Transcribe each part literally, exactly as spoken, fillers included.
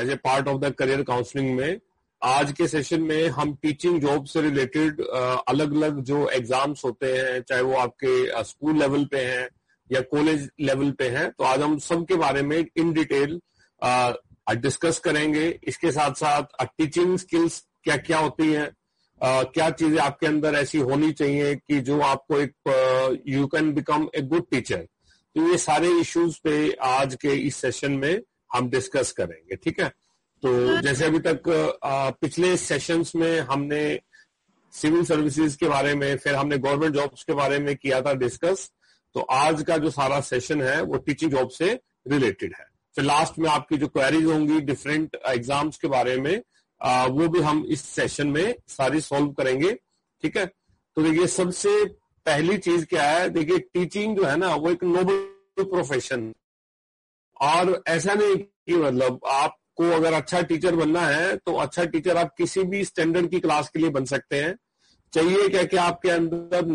As a part of the career counselling में आज के सेशन में हम टीचिंग जॉब से रिलेटेड अलग अलग जो एग्जाम्स होते हैं, चाहे वो आपके स्कूल लेवल पे हैं या कॉलेज लेवल पे हैं, तो आज हम सब के बारे में इन डिटेल डिस्कस करेंगे। इसके साथ साथ टीचिंग स्किल्स क्या क्या होती हैं, Uh, क्या चीजें आपके अंदर ऐसी होनी चाहिए कि जो आपको एक you can become a good teacher. तो ये सारे इश्यूज पे आज के इस सेशन में हम डिस्कस करेंगे, ठीक है। तो जैसे अभी तक uh, पिछले सेशंस में हमने सिविल सर्विसेज के बारे में, फिर हमने गवर्नमेंट जॉब्स के बारे में किया था डिस्कस। तो आज का जो सारा सेशन है वो टीचिंग जॉब से रिलेटेड है। फिर लास्ट में आपकी जो क्वेरीज होंगी डिफरेंट एग्जाम्स के बारे में, आ, वो भी हम इस सेशन में सारी सॉल्व करेंगे, ठीक है। तो देखिए सबसे पहली चीज क्या है, देखिए टीचिंग जो है ना वो एक नोबल प्रोफेशन, और ऐसा नहीं कि मतलब आपको अगर अच्छा टीचर बनना है तो अच्छा टीचर आप किसी भी स्टैंडर्ड की क्लास के लिए बन सकते हैं। चाहिए क्या कि आपके अंदर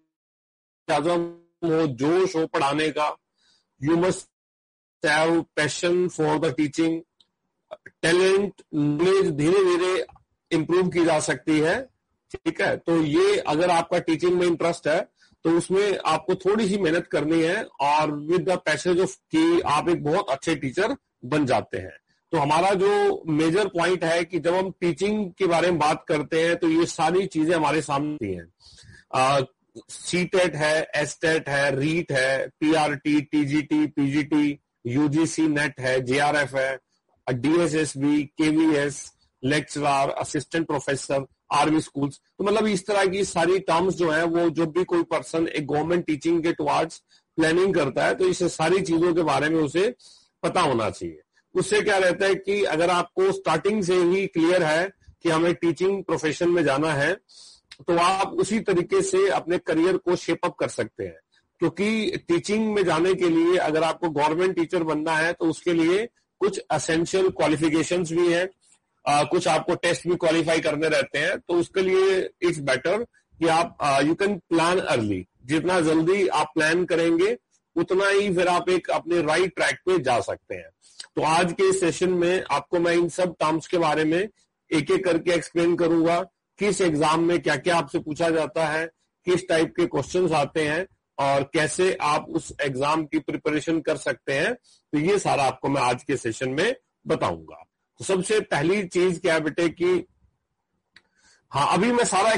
हो, जोश हो पढ़ाने का, you must have passion for the teaching, talent, knowledge धीरे धीरे इंप्रूव की जा सकती है, ठीक है। तो ये अगर आपका टीचिंग में इंटरेस्ट है तो उसमें आपको थोड़ी सी मेहनत करनी है, और विद द पैसेज ऑफ कि आप एक बहुत अच्छे टीचर बन जाते हैं। तो हमारा जो मेजर पॉइंट है कि जब हम टीचिंग के बारे में बात करते हैं तो ये सारी चीजें हमारे सामने हैं। सी टेट है, एस टेट है, रीट है, PRT, TGT, PGT, UGC net है, जेआरएफ है, DSSB, KVS, lecturer, assistant professor, army schools. तो मतलब इस तरह की सारी टर्म्स जो है वो जब भी कोई पर्सन एक गवर्नमेंट टीचिंग के टुवर्ड्स प्लानिंग करता है तो इस सारी चीजों के बारे में उसे पता होना चाहिए। उससे क्या रहता है कि अगर आपको स्टार्टिंग से ही क्लियर है कि हमें टीचिंग प्रोफेशन में जाना है तो आप उसी तरीके से अपने करियर को शेप अप कर सकते हैं। क्योंकि टीचिंग में जाने के लिए अगर आपको गवर्नमेंट टीचर बनना है तो उसके लिए कुछ असेंशियल क्वालिफिकेशंस भी हैं, आ, कुछ आपको टेस्ट भी क्वालिफाई करने रहते हैं। तो उसके लिए इट्स बेटर कि आप यू कैन प्लान अर्ली। जितना जल्दी आप प्लान करेंगे उतना ही फिर आप एक अपने राइट ट्रैक पे जा सकते हैं। तो आज के सेशन में आपको मैं इन सब टर्म्स के बारे में एक एक करके एक्सप्लेन करूंगा, किस एग्जाम में क्या क्या आपसे पूछा जाता है, किस टाइप के क्वेश्चंस आते हैं और कैसे आप उस एग्जाम की प्रिपरेशन कर सकते हैं। तो ये सारा आपको मैं आज के सेशन में बताऊंगा। तो सबसे पहली चीज क्या है बेटे कि हाँ, अभी मैं सारा